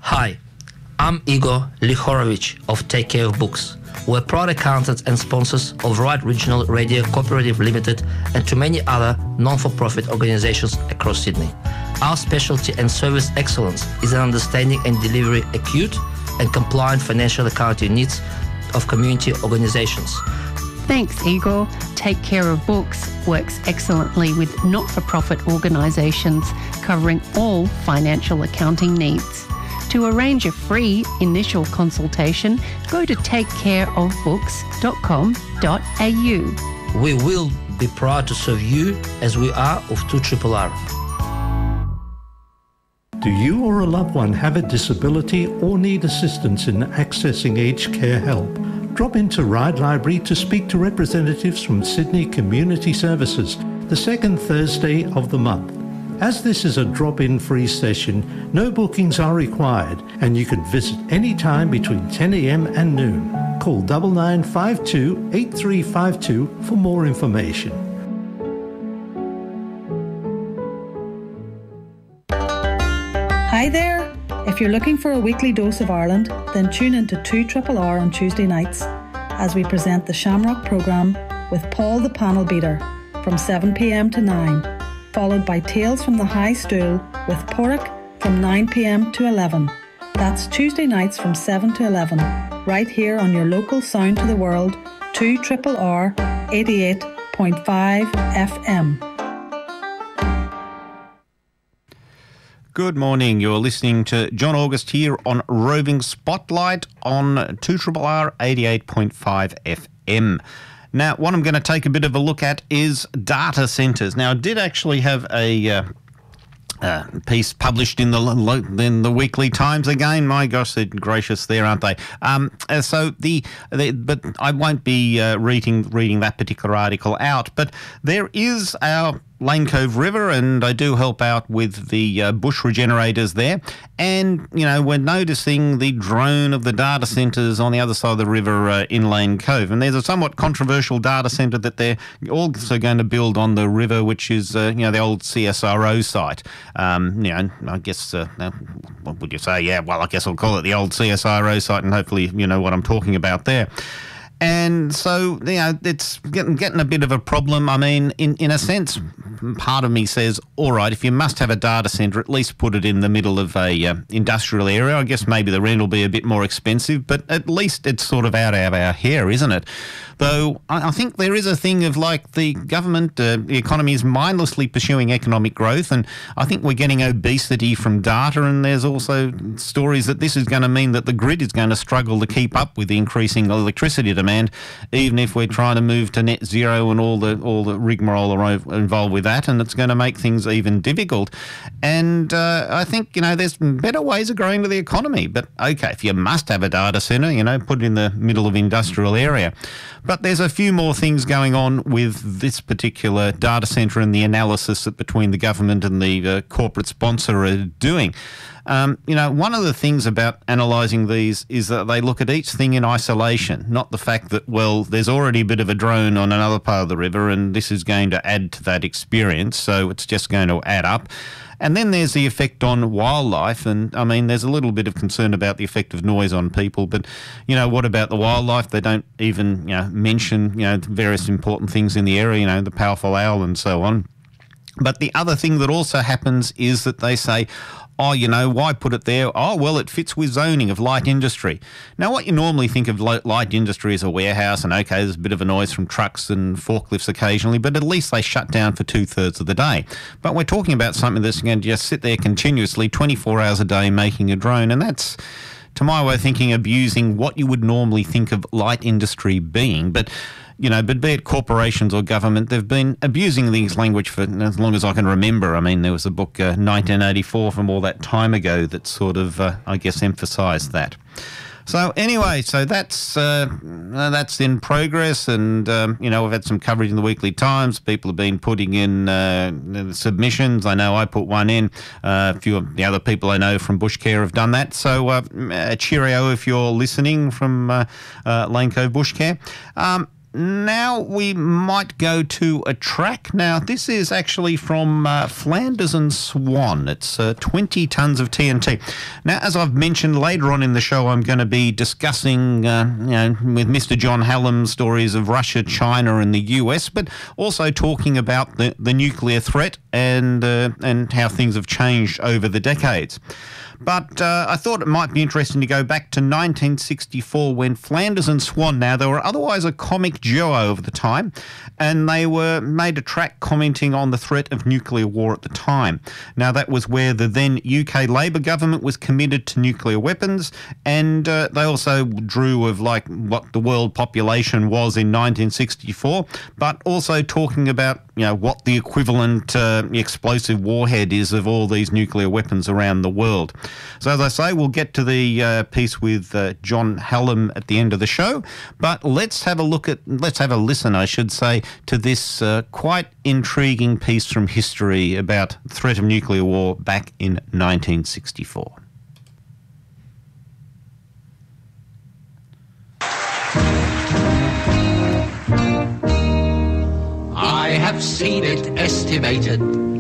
Hi, I'm Igor Lihorovich of Take Care of Books. We're proud accountants and sponsors of Right Regional Radio Cooperative Limited and to many other non-for-profit organizations across Sydney. Our specialty and service excellence is in understanding and delivering acute and compliant financial accounting needs of community organizations. Thanks, Igor. Take Care of Books works excellently with not-for-profit organisations covering all financial accounting needs. To arrange a free initial consultation, go to takecareofbooks.com.au. We will be proud to serve you as we are of 2RRR. Do you or a loved one have a disability or need assistance in accessing aged care help? Drop into Ryde Library to speak to representatives from Sydney Community Services the second Thursday of the month. As this is a drop-in free session, no bookings are required and you can visit any time between 10 a.m. and noon. Call 9952 8352 for more information. Hi there! If you're looking for a weekly dose of Ireland, then tune into 2RRR on Tuesday nights as we present the Shamrock programme with Paul the Panel Beater from 7 p.m. to 9, followed by Tales from the High Stool with Porrick from 9 p.m. to 11. That's Tuesday nights from 7 to 11, right here on your local sound to the world, 2RRR 88.5 FM. Good morning. You're listening to John August here on Roving Spotlight on 2RRR 88.5 FM. Now, what I'm going to take a bit of a look at is data centres. Now, I did actually have a piece published in the Weekly Times again. My gosh, they're gracious there, aren't they? But I won't be reading that particular article out. But there is our Lane Cove River, and I do help out with the bush regenerators there. And, you know, we're noticing the drone of the data centres on the other side of the river in Lane Cove. And there's a somewhat controversial data centre that they're also going to build on the river, which is, the old CSIRO site. I guess, what would you say? Yeah, well, I guess I'll call it the old CSIRO site, and hopefully you know what I'm talking about there. And so, it's getting a bit of a problem. I mean, in a sense, part of me says, all right, if you must have a data centre, at least put it in the middle of a industrial area. I guess maybe the rent will be a bit more expensive, but at least it's sort of out of our hair, isn't it? Though I think there is a thing of like the government, the economy is mindlessly pursuing economic growth, and I think we're getting obesity from data, and there's also stories that this is going to mean that the grid is going to struggle to keep up with the increasing electricity demand, even if we're trying to move to net zero and all the rigmarole involved with that, and it's going to make things even difficult. And I think, there's better ways of growing to the economy. But, okay, if you must have a data centre, put it in the middle of industrial area. But there's a few more things going on with this particular data centre and the analysis that between the government and the corporate sponsor are doing. One of the things about analysing these is that they look at each thing in isolation, not the fact that, well, there's already a bit of a drone on another part of the river and this is going to add to that experience, so it's just going to add up. And then there's the effect on wildlife, and I mean, there's a little bit of concern about the effect of noise on people, but, what about the wildlife? They don't even, mention, various important things in the area, the powerful owl and so on. But the other thing that also happens is that they say, oh, why put it there? Oh, well, it fits with zoning of light industry. Now, what you normally think of light industry is a warehouse, and okay, there's a bit of a noise from trucks and forklifts occasionally, but at least they shut down for 2/3 of the day. But we're talking about something that's going to just sit there continuously 24 hours a day making a drone, and that's, to my way of thinking, abusing what you would normally think of light industry being. But be it corporations or government, they've been abusing this language for as long as I can remember. I mean, there was a book, 1984, from all that time ago that sort of, emphasised that. So anyway, that's in progress, and we've had some coverage in the Weekly Times. People have been putting in submissions. I know I put one in. A few of the other people I know from Bushcare have done that. So cheerio if you're listening from Lane Cove Bushcare. now we might go to a track. Now, this is actually from Flanders and Swan. It's 20 tonnes of TNT. Now, as I've mentioned, later on in the show, I'm going to be discussing, with Mr. John Hallam, stories of Russia, China and the US, but also talking about the nuclear threat and how things have changed over the decades. But I thought it might be interesting to go back to 1964 when Flanders and Swan, now they were otherwise a comic duo of the time, and they made a track commenting on the threat of nuclear war at the time. Now that was where the then UK Labour government was committed to nuclear weapons, and they also drew of like what the world population was in 1964, but also talking about what the equivalent explosive warhead is of all these nuclear weapons around the world. So as I say, we'll get to the piece with John Hallam at the end of the show, but let's have a listen, I should say, to this quite intriguing piece from history about the threat of nuclear war back in 1964. I have seen it estimated